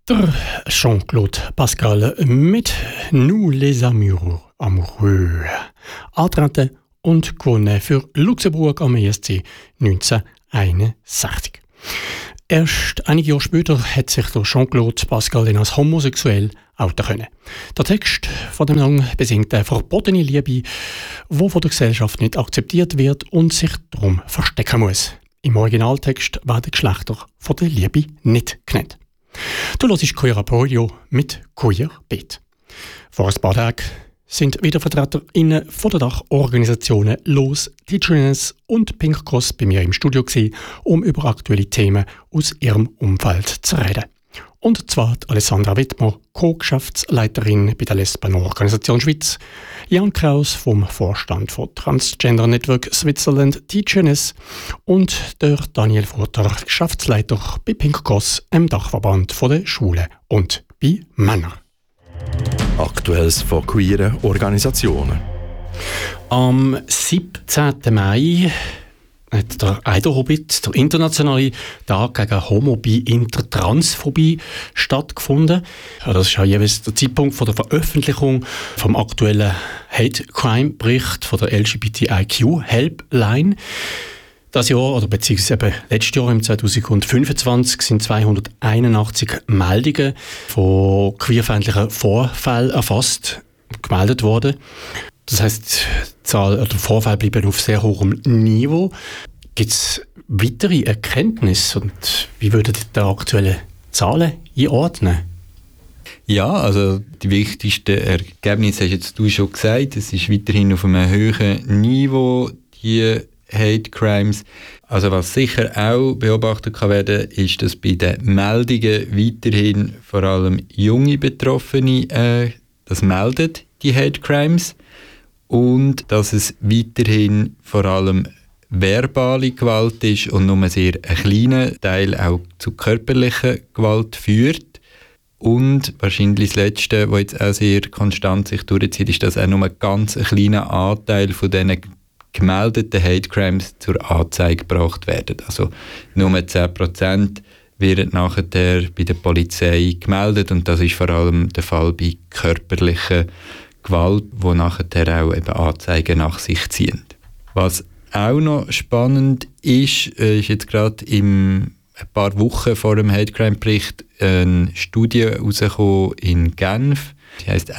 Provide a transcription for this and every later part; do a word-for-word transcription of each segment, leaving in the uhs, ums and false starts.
Der Jean-Claude Pascal mit Nous les amoureux, amoureux antreten und gewonnen für Luxemburg am E S C neunzehnhunderteinundsechzig. Erst einige Jahre später hat sich der Jean-Claude Pascal dann als homosexuell outen können. Der Text von dem Song besingt eine verbotene Liebe, die von der Gesellschaft nicht akzeptiert wird und sich darum verstecken muss. Im Originaltext werden die Geschlechter von der Liebe nicht genannt. Du hörst Queer Aporio mit Queer Beat. Vor ein paar Tagen sind wieder VertreterInnen von der Dachorganisationen Los, Teachers und Pink Cross bei mir im Studio gewesen, um über aktuelle Themen aus ihrem Umfeld zu reden. Und zwar Alessandra Wittmer, Co-Geschäftsleiterin bei der Lesbenorganisation Schweiz, Jan Kraus vom Vorstand von Transgender Network Switzerland Teachers und der Daniel Furter, Geschäftsleiter bei Pink Cross, einem Dachverband von der Schulen und bei Männern. Aktuelles von queeren Organisationen. Am siebzehnten Mai hat der Eiderhobbit, der internationale Tag gegen Homophobie, Intertransphobie, stattgefunden. Ja, das ist auch jeweils der Zeitpunkt von der Veröffentlichung vom aktuellen Hate-Crime-Bericht von der L G B T I Q-Helpline. Das Jahr, oder beziehungsweise eben letztes Jahr, im zweitausendfünfundzwanzig, sind zweihunderteinundachtzig Meldungen von queerfeindlichen Vorfällen erfasst, gemeldet worden. Das heisst, die Zahl oder Vorfälle bleiben auf sehr hohem Niveau. Gibt es weitere Erkenntnisse und wie würden die aktuellen Zahlen einordnen? Ja, also die wichtigsten Ergebnisse hast jetzt du schon gesagt. Es ist weiterhin auf einem hohen Niveau, die Hate Crimes. Also was sicher auch beobachtet kann werden, ist, dass bei den Meldungen weiterhin vor allem junge Betroffene äh, das melden, die Hate Crimes. Und dass es weiterhin vor allem verbale Gewalt ist und nur ein sehr kleiner Teil auch zu körperlicher Gewalt führt. Und wahrscheinlich das Letzte, was jetzt auch sehr konstant sich durchzieht, ist, dass auch nur ein ganz kleiner Anteil von diesen gemeldeten Hate Crimes zur Anzeige gebracht werden. Also nur zehn Prozent werden nachher bei der Polizei gemeldet und das ist vor allem der Fall bei körperlichen Gewalt, die nachher auch eben Anzeigen nach sich ziehen. Was auch noch spannend ist, ist jetzt gerade ein paar Wochen vor dem Hate Crime Bericht eine Studie herausgekommen in Genf. Die heisst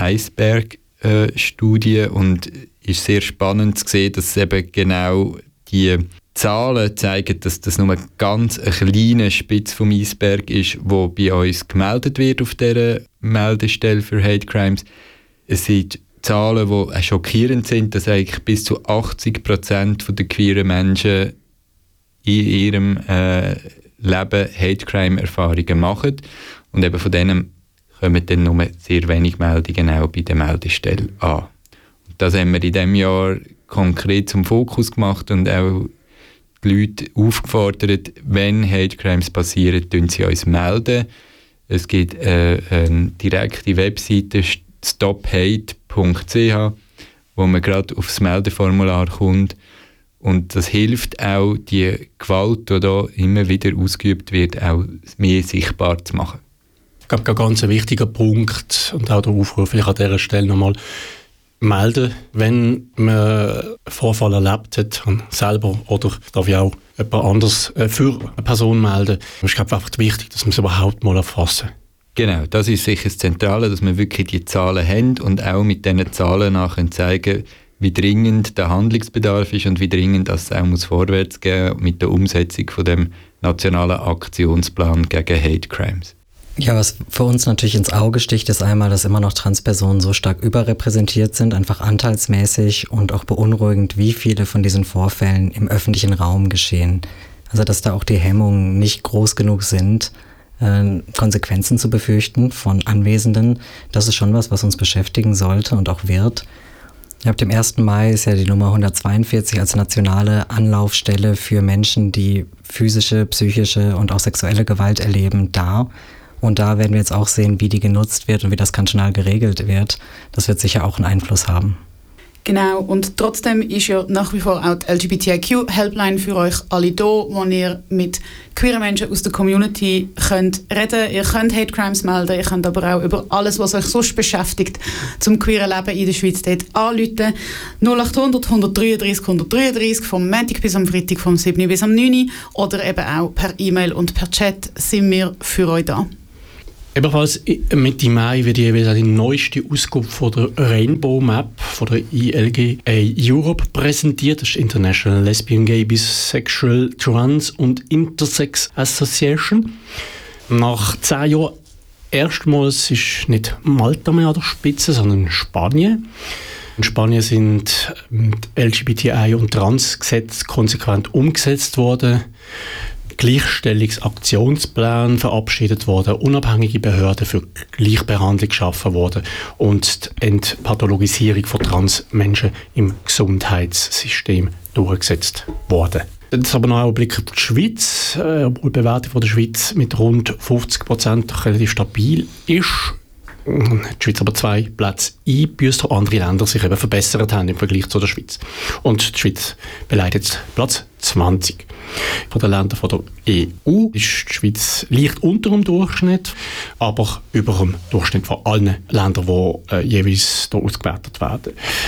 Eisberg-Studie und ist sehr spannend zu sehen, dass eben genau die Zahlen zeigen, dass das nur ein ganz kleiner Spitz vom Eisberg ist, wo bei uns gemeldet wird auf dieser Meldestelle für Hate Crimes. Es sind Zahlen, die schockierend sind, dass eigentlich bis zu achtzig Prozent der queeren Menschen in ihrem äh, Leben Hate-Crime-Erfahrungen machen. Und eben von denen kommen dann nur sehr wenig Meldungen auch bei der Meldestelle an. Und das haben wir in diesem Jahr konkret zum Fokus gemacht und auch die Leute aufgefordert, wenn Hate-Crimes passieren, melden sie uns melden. Es gibt äh, eine direkte Webseite, stop hate punkt c h, wo man gerade aufs Meldeformular kommt. Und das hilft auch, die Gewalt, die da immer wieder ausgeübt wird, auch mehr sichtbar zu machen. Ich glaube, ein ganz wichtiger Punkt und auch der Aufruf vielleicht an dieser Stelle nochmal melden, wenn man einen Vorfall erlebt hat, selber oder darf ich auch jemand anderes für eine Person melden. Es ist glaube ich, einfach wichtig, dass wir es überhaupt mal erfassen. Genau, das ist sicher das Zentrale, dass wir wirklich die Zahlen haben und auch mit diesen Zahlen nachher zeigen, wie dringend der Handlungsbedarf ist und wie dringend es auch muss vorwärts gehen mit der Umsetzung von dem nationalen Aktionsplan gegen Hate Crimes. Ja, was für uns natürlich ins Auge sticht, ist einmal, dass immer noch Transpersonen so stark überrepräsentiert sind, einfach anteilsmäßig und auch beunruhigend, wie viele von diesen Vorfällen im öffentlichen Raum geschehen. Also dass da auch die Hemmungen nicht groß genug sind, Konsequenzen zu befürchten von Anwesenden, das ist schon was, was uns beschäftigen sollte und auch wird. Ab dem ersten Mai ist ja die Nummer hundertzweiundvierzig als nationale Anlaufstelle für Menschen, die physische, psychische und auch sexuelle Gewalt erleben, da. Und da werden wir jetzt auch sehen, wie die genutzt wird und wie das kantonal geregelt wird. Das wird sicher auch einen Einfluss haben. Genau, und trotzdem ist ja nach wie vor auch die L G B T I Q-Helpline für euch alle da, wo ihr mit queeren Menschen aus der Community könnt reden. Ihr könnt Hate Crimes melden, ihr könnt aber auch über alles, was euch sonst beschäftigt, zum queeren Leben in der Schweiz dort anrufen. null acht hundert, hundertdreiunddreißig, hundertdreiunddreißig, vom Montag bis am Freitag, vom siebten bis am neunten oder eben auch per E-Mail und per Chat sind wir für euch da. Ebenfalls Mitte Mai wird jeweils die neueste Ausgabe von der Rainbow Map von der I L G A Europe präsentiert. Das ist International Lesbian, Gay, Bisexual, Trans und Intersex Association. Nach zehn Jahren erstmals ist nicht Malta mehr an der Spitze, sondern Spanien. In Spanien sind L G B T I- und Trans-Gesetze konsequent umgesetzt worden. Gleichstellungsaktionsplan verabschiedet worden, unabhängige Behörden für Gleichbehandlung geschaffen worden und die Entpathologisierung von Transmenschen im Gesundheitssystem durchgesetzt worden. Jetzt aber noch ein Blick auf die Schweiz, äh, obwohl die Bewertung von der Schweiz mit rund fünfzig Prozent relativ stabil ist. Die Schweiz aber zwei Plätze einbüßt, wo andere Länder sich eben verbessert haben im Vergleich zu der Schweiz. Und die Schweiz beleidigt jetzt Platz zwanzig. Von den Ländern von der E U ist die Schweiz leicht unter dem Durchschnitt, aber über dem Durchschnitt von allen Ländern, die äh, jeweils hier ausgewertet werden.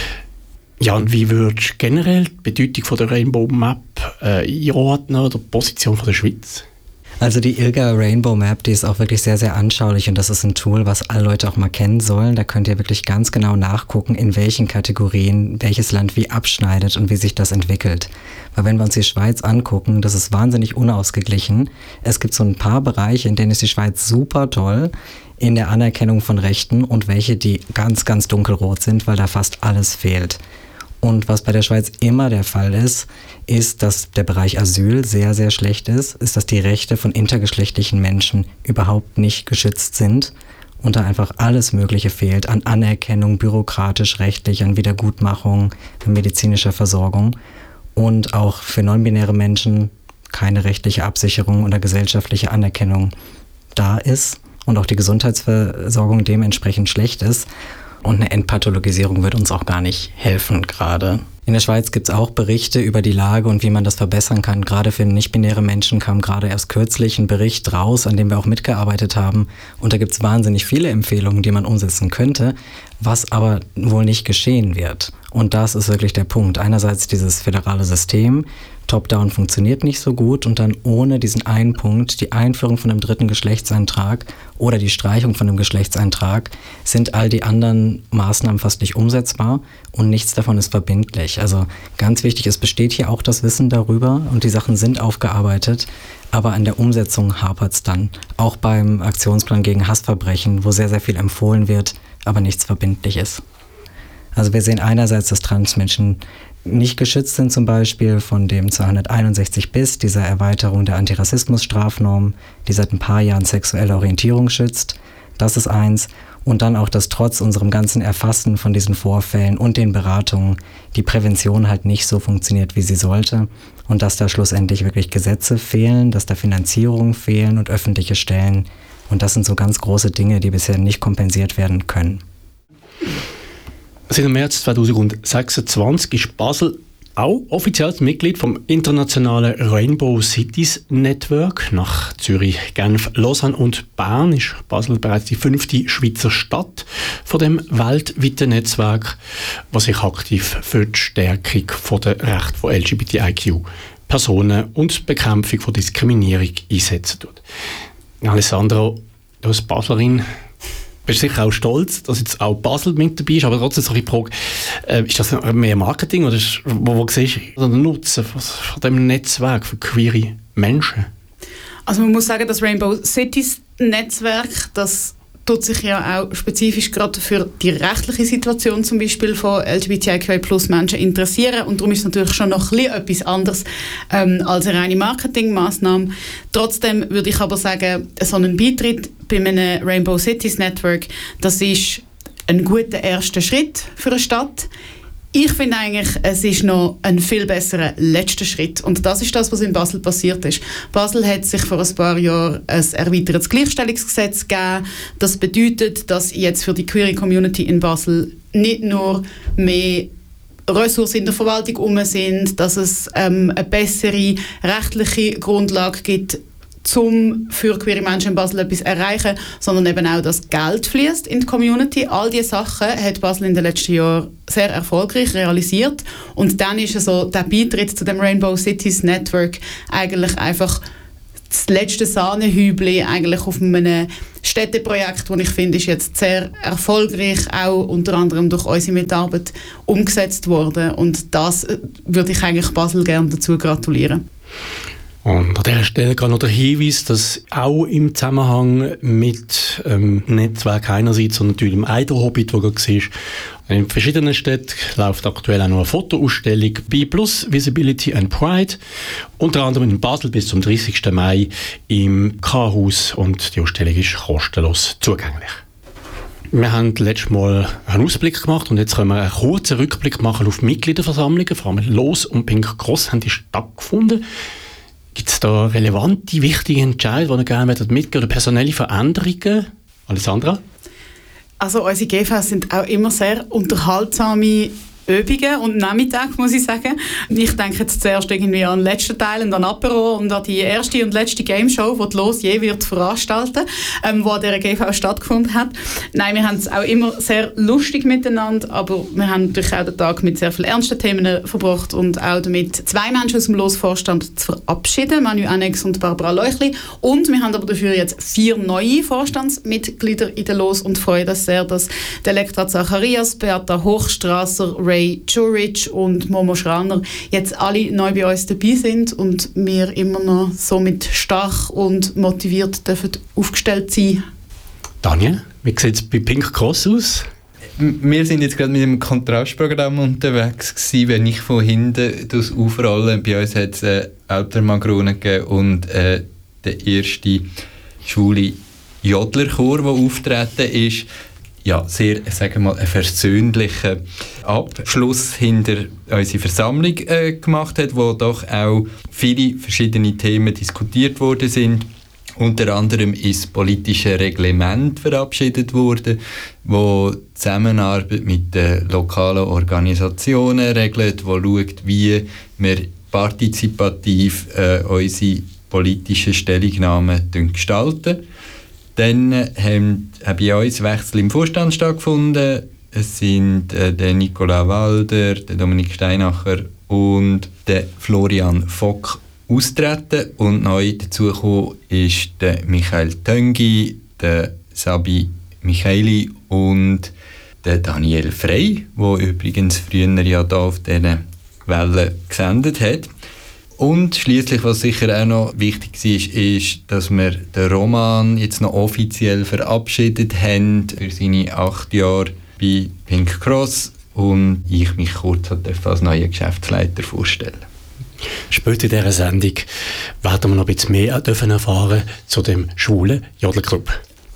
Ja, und wie würdest du generell die Bedeutung von der Rainbow Map äh, einordnen oder die Position von der Schweiz? Also die I L G A Rainbow Map, die ist auch wirklich sehr, sehr anschaulich und das ist ein Tool, was alle Leute auch mal kennen sollen. Da könnt ihr wirklich ganz genau nachgucken, in welchen Kategorien welches Land wie abschneidet und wie sich das entwickelt. Weil wenn wir uns die Schweiz angucken, das ist wahnsinnig unausgeglichen. Es gibt so ein paar Bereiche, in denen ist die Schweiz super toll in der Anerkennung von Rechten und welche, die ganz, ganz dunkelrot sind, weil da fast alles fehlt. Und was bei der Schweiz immer der Fall ist, ist, dass der Bereich Asyl sehr, sehr schlecht ist, ist, dass die Rechte von intergeschlechtlichen Menschen überhaupt nicht geschützt sind und da einfach alles Mögliche fehlt an Anerkennung, bürokratisch, rechtlich, an Wiedergutmachung, an medizinischer Versorgung und auch für non-binäre Menschen keine rechtliche Absicherung oder gesellschaftliche Anerkennung da ist und auch die Gesundheitsversorgung dementsprechend schlecht ist. Und eine Entpathologisierung wird uns auch gar nicht helfen gerade. In der Schweiz gibt es auch Berichte über die Lage und wie man das verbessern kann. Gerade für nicht-binäre Menschen kam gerade erst kürzlich ein Bericht raus, an dem wir auch mitgearbeitet haben. Und da gibt es wahnsinnig viele Empfehlungen, die man umsetzen könnte, was aber wohl nicht geschehen wird. Und das ist wirklich der Punkt. Einerseits dieses föderale System, Top-Down funktioniert nicht so gut und dann ohne diesen einen Punkt, die Einführung von einem dritten Geschlechtseintrag oder die Streichung von einem Geschlechtseintrag, sind all die anderen Maßnahmen fast nicht umsetzbar und nichts davon ist verbindlich. Also ganz wichtig, es besteht hier auch das Wissen darüber und die Sachen sind aufgearbeitet, aber an der Umsetzung hapert es dann. Auch beim Aktionsplan gegen Hassverbrechen, wo sehr, sehr viel empfohlen wird, aber nichts verbindlich ist. Also wir sehen einerseits, dass Transmenschen nicht geschützt sind, zum Beispiel von dem zweihunderteinundsechzig bis, dieser Erweiterung der Antirassismus-Strafnorm, die seit ein paar Jahren sexuelle Orientierung schützt. Das ist eins. Und dann auch, dass trotz unserem ganzen Erfassen von diesen Vorfällen und den Beratungen die Prävention halt nicht so funktioniert, wie sie sollte. Und dass da schlussendlich wirklich Gesetze fehlen, dass da Finanzierungen fehlen und öffentliche Stellen. Und das sind so ganz große Dinge, die bisher nicht kompensiert werden können. Seit dem März zweitausendsechsundzwanzig ist Basel auch offizielles Mitglied vom internationalen Rainbow Cities Network. Nach Zürich, Genf, Lausanne und Bern ist Basel bereits die fünfte Schweizer Stadt von dem weltweiten Netzwerk, was sich aktiv für die Stärkung der Rechte von L G B T I Q-Personen und die Bekämpfung von Diskriminierung einsetzen tut. Alessandro, du als Baslerin, bist sicher auch stolz, dass jetzt auch Basel mit dabei ist, aber trotzdem so die Frage, äh, ist das mehr Marketing oder ist, wo, wo siehst du den Nutzen von, von diesem Netzwerk für queere Menschen? Also man muss sagen, das Rainbow Cities Netzwerk, das tut sich ja auch spezifisch gerade für die rechtliche Situation zum Beispiel von L G B T I Q plus Menschen interessieren und darum ist es natürlich schon noch ein bisschen etwas anderes ähm, als eine reine Marketingmaßnahme. Trotzdem würde ich aber sagen, so ein Beitritt bei einem Rainbow Cities Network, das ist ein guter erster Schritt für eine Stadt. Ich finde eigentlich, es ist noch ein viel besserer letzter Schritt. Und das ist das, was in Basel passiert ist. Basel hat sich vor ein paar Jahren ein erweitertes Gleichstellungsgesetz gegeben. Das bedeutet, dass jetzt für die queere Community in Basel nicht nur mehr Ressourcen in der Verwaltung um sind, dass es ähm, eine bessere rechtliche Grundlage gibt, um für queere Menschen in Basel etwas zu erreichen, sondern eben auch, dass Geld fließt in die Community. All diese Sachen hat Basel in den letzten Jahren sehr erfolgreich realisiert. Und dann ist so der Beitritt zu dem Rainbow Cities Network eigentlich einfach das letzte Sahnehübli eigentlich auf einem Städteprojekt, das ich finde, ist jetzt sehr erfolgreich, auch unter anderem durch unsere Mitarbeit umgesetzt worden. Und das würde ich eigentlich Basel gerne dazu gratulieren. Und an dieser Stelle gerade noch der Hinweis, dass auch im Zusammenhang mit ähm, Netzwerk einerseits und natürlich im Eiderhobbit, wo gerade war, in verschiedenen Städten läuft aktuell auch noch eine Fotoausstellung bei Plus Visibility and Pride, unter anderem in Basel bis zum dreißigsten Mai im K-Haus, und die Ausstellung ist kostenlos zugänglich. Wir haben letztes Mal einen Ausblick gemacht und jetzt können wir einen kurzen Rückblick machen auf Mitgliederversammlungen, vor allem Los und Pink Cross haben die stattgefunden. Gibt es da relevante, wichtige Entscheidungen, die ihr gerne mitgeben oder personelle Veränderungen? Alessandra? Also unsere G Vs sind auch immer sehr unterhaltsame Übungen und Nachmittag, muss ich sagen. Ich denke jetzt zuerst irgendwie an den letzten Teil und an Apero und an die erste und letzte Game Show, die die Los je wird veranstalten, ähm, wo an dieser G V stattgefunden hat. Nein, wir haben es auch immer sehr lustig miteinander, aber wir haben natürlich auch den Tag mit sehr vielen ernsten Themen verbracht und auch damit, zwei Menschen aus dem Los-Vorstand zu verabschieden, Manu Annex und Barbara Leuchli. Und wir haben aber dafür jetzt vier neue Vorstandsmitglieder in der Los und freuen uns sehr, dass Elektra Zacharias, Beata Hochstrasser, Ray Juric und Momo Schraner jetzt alle neu bei uns dabei sind und wir immer noch so mit stark und motiviert dürfen aufgestellt sein. Daniel, wie sieht es bei Pink Cross aus? Wir sind jetzt gerade mit dem Kontrastprogramm unterwegs gewesen, wenn ich von hinten das aufrollen. Bei uns hat es äh, Elternmagrone gegeben und äh, der erste schwule Jodlerchor, der auftreten ist. Ja, sehr, sagen wir mal, ein versöhnlicher Abschluss hinter unsere Versammlung äh, gemacht hat, wo doch auch viele verschiedene Themen diskutiert worden sind. Unter anderem ist das politische Reglement verabschiedet worden, wo die Zusammenarbeit mit den lokalen Organisationen regelt, wo schaut, wie wir partizipativ äh, unsere politischen Stellungnahmen gestalten. Dann haben bei uns Wechsel im Vorstand stattgefunden. Es sind äh, der Nicola Walder, der Dominik Steinacher und der Florian Fock austreten. Und neu dazugekommen ist der Michael Töngi, der Sabi Michaeli und der Daniel Frey, der übrigens früher ja da auf diesen Wellen gesendet hat. Und schliesslich, was sicher auch noch wichtig war, ist, dass wir den Roman jetzt noch offiziell verabschiedet haben für seine acht Jahre bei Pink Cross und ich mich kurz als neuer Geschäftsleiter vorstellen. Später in dieser Sendung werden wir noch ein bisschen mehr dürfen erfahren zu dem schwulen Jodelclub.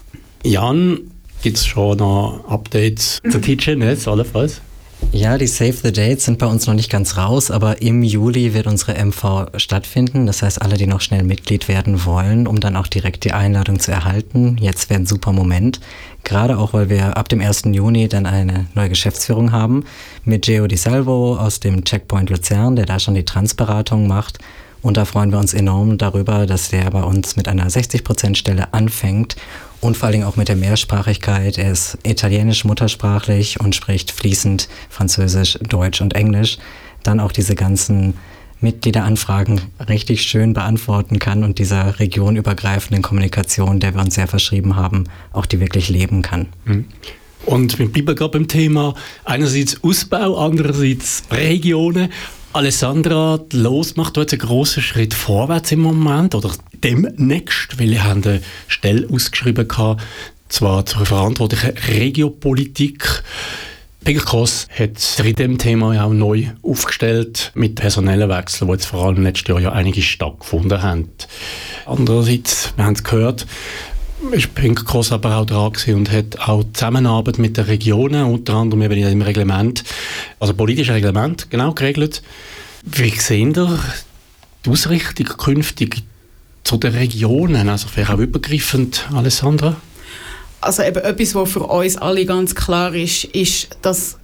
Jan, gibt es schon noch Updates zu Teaching, allenfalls? Ja, die Save the Dates sind bei uns noch nicht ganz raus, aber im Juli wird unsere M V stattfinden. Das heißt, alle, die noch schnell Mitglied werden wollen, um dann auch direkt die Einladung zu erhalten, jetzt wäre ein super Moment. Gerade auch, weil wir ab dem ersten Juni dann eine neue Geschäftsführung haben mit Geo Di Salvo aus dem Checkpoint Luzern, der da schon die Transberatung macht. Und da freuen wir uns enorm darüber, dass der bei uns mit einer sechzig Prozent Stelle anfängt und vor allem auch mit der Mehrsprachigkeit. Er ist italienisch muttersprachlich und spricht fließend Französisch, Deutsch und Englisch. Dann auch diese ganzen Mitgliederanfragen richtig schön beantworten kann und dieser regionübergreifenden Kommunikation, der wir uns sehr verschrieben haben, auch die wirklich leben kann. Und wir bleiben gerade beim Thema einerseits Ausbau, andererseits Regionen. Alessandra, Los macht jetzt einen grossen Schritt vorwärts im Moment oder demnächst, weil ihr habt eine Stelle ausgeschrieben gehabt, zwar zur verantwortlichen Regiopolitik. Pink Cross hat sich in diesem Thema ja auch neu aufgestellt mit personellen Wechseln, die jetzt vor allem letztes Jahr ja einige stattgefunden haben. Andererseits, wir haben es gehört, ist Pink Cross aber auch dran gewesen und hat auch die Zusammenarbeit mit den Regionen, unter anderem eben in dem Reglement, also politisches Reglement, genau geregelt. Wie sehen ihr die Ausrichtung künftig zu den Regionen, also vielleicht auch übergreifend, Alessandra? Also eben etwas, was für uns alle ganz klar ist, ist, dass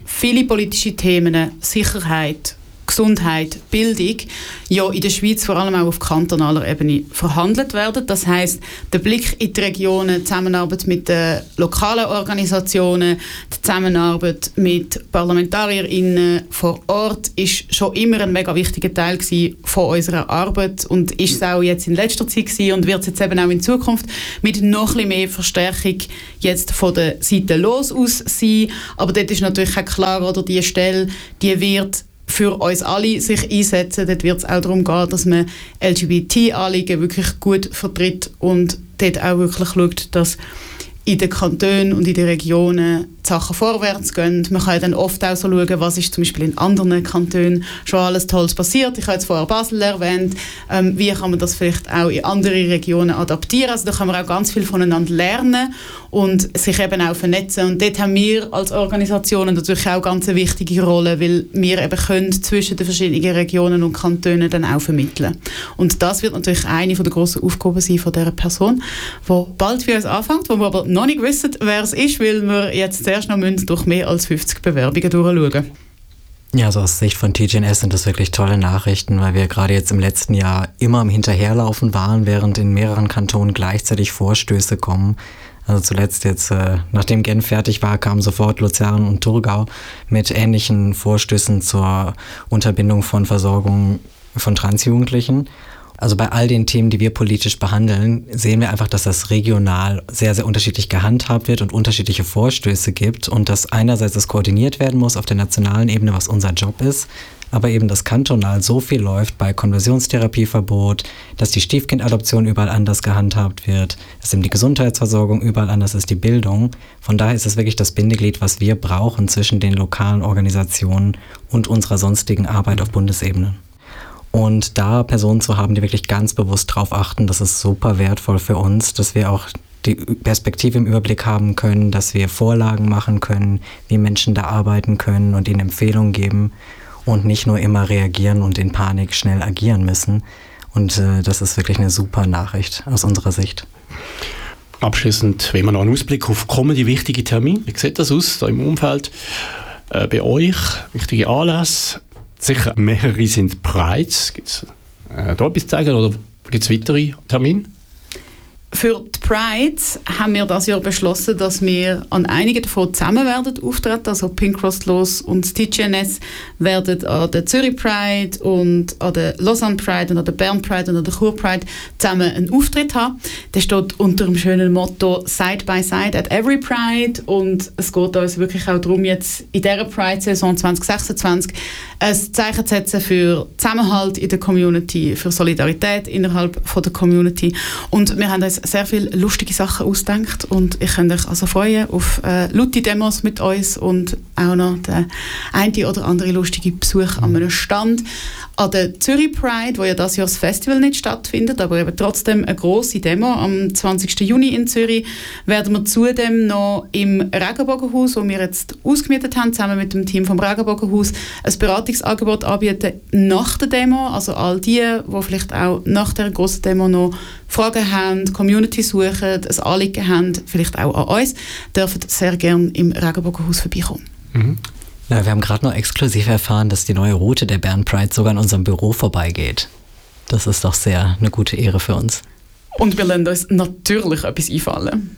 viele politische Themen, Sicherheit, Gesundheit, Bildung, ja in der Schweiz vor allem auch auf kantonaler Ebene verhandelt werden. Das heisst, der Blick in die Regionen, die Zusammenarbeit mit den lokalen Organisationen, die Zusammenarbeit mit ParlamentarierInnen vor Ort ist schon immer ein mega wichtiger Teil von unserer Arbeit und ist es auch jetzt in letzter Zeit gewesen und wird es jetzt eben auch in Zukunft mit noch ein bisschen mehr Verstärkung jetzt von der Seite los aus sein. Aber dort ist natürlich auch klar, oder die Stelle, die wird für uns alle sich einsetzen. Dort wird es auch darum gehen, dass man L G B T-Anliegen wirklich gut vertritt und dort auch wirklich schaut, dass in den Kantonen und in den Regionen die Sachen vorwärts gehen. Man kann dann oft auch so schauen, was ist zum Beispiel in anderen Kantonen schon alles Tolles passiert. Ich habe jetzt vorher Basel erwähnt. Ähm, wie kann man das vielleicht auch in andere Regionen adaptieren? Also da kann man auch ganz viel voneinander lernen und sich eben auch vernetzen. Und dort haben wir als Organisationen natürlich auch ganz eine wichtige Rolle, weil wir eben können zwischen den verschiedenen Regionen und Kantonen dann auch vermitteln. Und das wird natürlich eine der grossen Aufgaben sein von dieser Person, die bald für uns anfängt, wo wir aber noch nicht wissen, wer es ist, weil wir jetzt zuerst noch durch mehr als fünfzig Bewerbungen durchschauen. Ja, also aus Sicht von T G N S sind das wirklich tolle Nachrichten, weil wir gerade jetzt im letzten Jahr immer am Hinterherlaufen waren, während in mehreren Kantonen gleichzeitig Vorstöße kommen. Also zuletzt jetzt, äh, nachdem Genf fertig war, kamen sofort Luzern und Thurgau mit ähnlichen Vorstößen zur Unterbindung von Versorgung von Transjugendlichen. Also bei all den Themen, die wir politisch behandeln, sehen wir einfach, dass das regional sehr, sehr unterschiedlich gehandhabt wird und unterschiedliche Vorstöße gibt und dass einerseits das koordiniert werden muss auf der nationalen Ebene, was unser Job ist, aber eben das kantonal so viel läuft bei Konversionstherapieverbot, dass die Stiefkindadoption überall anders gehandhabt wird, dass eben die Gesundheitsversorgung überall anders ist, die Bildung. Von daher ist es wirklich das Bindeglied, was wir brauchen zwischen den lokalen Organisationen und unserer sonstigen Arbeit auf Bundesebene. Und da Personen zu haben, die wirklich ganz bewusst darauf achten, das ist super wertvoll für uns, dass wir auch die Perspektive im Überblick haben können, dass wir Vorlagen machen können, wie Menschen da arbeiten können und ihnen Empfehlungen geben und nicht nur immer reagieren und in Panik schnell agieren müssen. Und äh, das ist wirklich eine super Nachricht aus unserer Sicht. Abschließend, wenn wir noch einen Ausblick auf kommende wichtige Termine, wie sieht das aus da im Umfeld äh, bei euch, wichtige Anlässe? Sicher, mehrere sind bereits. Gibt es äh, da etwas zu sagen oder gibt es weitere Termine? Für die Pride haben wir dieses Jahr beschlossen, dass wir an einigen davon zusammen werden auftreten. Also Pink Cross Los und T G N S werden an der Zürich Pride und an der Lausanne Pride und an der Bern Pride und an der Chur Pride zusammen einen Auftritt haben. Der steht unter dem schönen Motto «Side by Side at every Pride» und es geht uns wirklich auch darum, jetzt in dieser Pride-Saison zwanzig sechsundzwanzig ein Zeichen zu setzen für Zusammenhalt in der Community, für Solidarität innerhalb von der Community. Und wir haben uns sehr viele lustige Sachen ausgedacht und ich könnt euch also freuen auf äh, laute Demos mit uns und auch noch den einen oder andere lustige Besuch an einem Stand. An der Zürich Pride, wo ja dieses Jahr das Festival nicht stattfindet, aber eben trotzdem eine grosse Demo. Am zwanzigsten Juni in Zürich werden wir zudem noch im Regenbogenhaus, wo wir jetzt ausgemietet haben, zusammen mit dem Team vom Regenbogenhaus, ein Beratungsangebot anbieten nach der Demo. Also all die, die vielleicht auch nach der grossen Demo noch Fragen haben, Community suchen, ein Anliegen haben, vielleicht auch an uns, dürfen sehr gerne im Regenbogenhaus vorbeikommen. Mhm. Na, wir haben gerade noch exklusiv erfahren, dass die neue Route der Bern Pride sogar an unserem Büro vorbeigeht. Das ist doch sehr eine gute Ehre für uns. Und wir lassen uns natürlich etwas einfallen.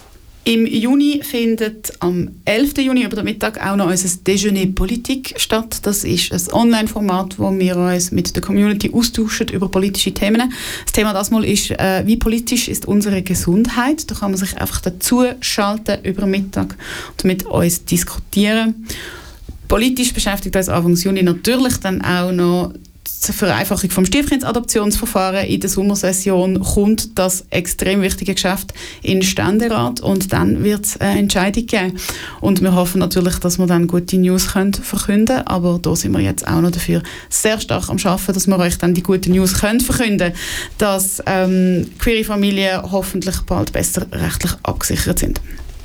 Im Juni findet am elften Juni über den Mittag auch noch unser Déjeuner Politik statt. Das ist ein Online-Format, wo wir uns mit der Community austauschen über politische Themen. Das Thema das Mal ist, äh, wie politisch ist unsere Gesundheit. Da kann man sich einfach dazu schalten über den Mittag und mit uns diskutieren. Politisch beschäftigt uns Anfang Juni natürlich dann auch noch die Vereinfachung vom Stiefkindadoptionsverfahren. In der Sommersession kommt das extrem wichtige Geschäft in den Ständerat und dann wird es eine Entscheidung geben. Und wir hoffen natürlich, dass wir dann gute News können verkünden können, aber da sind wir jetzt auch noch dafür sehr stark am Arbeiten, dass wir euch dann die guten News können verkünden können, dass ähm, queere Familien hoffentlich bald besser rechtlich abgesichert sind.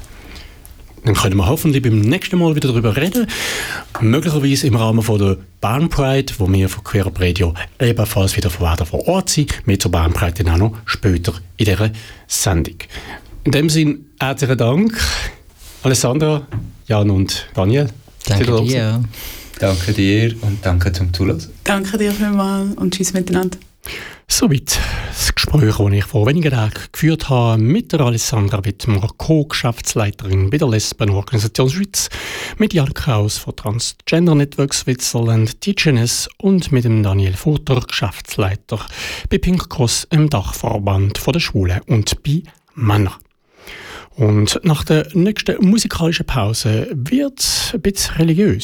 Dann können wir hoffentlich beim nächsten Mal wieder darüber reden. Möglicherweise im Rahmen von der Bern Pride, wo wir von Queer Up Radio ebenfalls wieder vor Ort sind. Mehr zur Bern Pride dann auch noch später in dieser Sendung. In dem Sinne, herzlichen Dank, Alessandra, Jan und Daniel. Danke dir. Danke dir und danke zum Zuhören. Danke dir vielmals und tschüss miteinander. Soweit das Gespräch, das ich vor wenigen Tagen geführt habe mit der Alessandra Wittmer, Co-Geschäftsleiterin bei der Lesbenorganisation Schweiz, mit Jan Kraus von Transgender Network Switzerland, D G N S und mit dem Daniel Furter, Geschäftsleiter bei Pink Cross, im Dachverband der Schwulen und bei Männern. Und nach der nächsten musikalischen Pause wird es ein bisschen religiös.